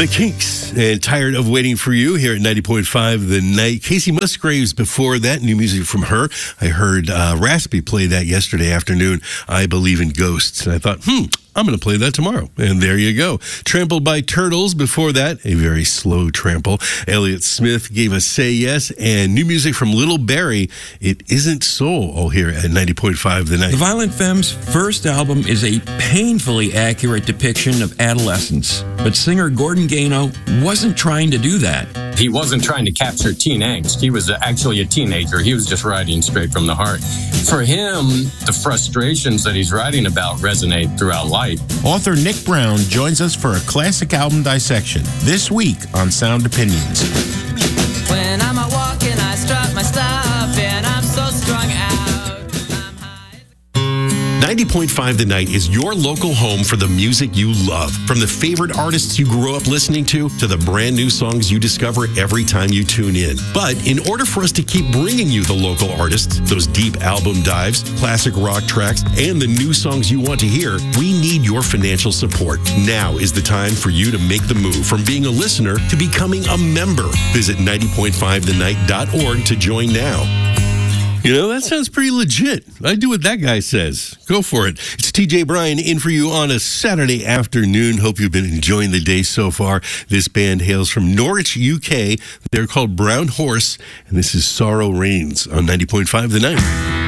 The Kinks and Tired of Waiting for You here at 90.5 The Night. Casey Musgraves before that, new music from her. I heard Raspy play that yesterday afternoon, I Believe in Ghosts. And I thought, I'm going to play that tomorrow. And there you go. Trampled by Turtles before that, a very slow trample. Elliott Smith gave us Say Yes, and new music from Little Barry, It Isn't Soul, all here at 90.5 The Night. The Violent Femmes' first album is a painfully accurate depiction of adolescence, but singer Gordon Gano wasn't trying to do that. He wasn't trying to capture teen angst. He was actually a teenager. He was just writing straight from the heart. For him, the frustrations that he's writing about resonate throughout life. Author Nick Brown joins us for a classic album dissection this week on Sound Opinions. When I'm out walking, I strut my stuff, and I'm so strung out. 90.5 The Night is your local home for the music you love. From the favorite artists you grew up listening to the brand new songs you discover every time you tune in. But in order for us to keep bringing you the local artists, those deep album dives, classic rock tracks, and the new songs you want to hear, we need your financial support. Now is the time for you to make the move from being a listener to becoming a member. Visit 90.5thenight.org to join now. You know, that sounds pretty legit. I do what that guy says. Go for it. It's TJ Bryan in for you on a Saturday afternoon. Hope you've been enjoying the day so far. This band hails from Norwich, UK. They're called Brown Horse, and this is Sorrow Reigns on 90.5 The Night.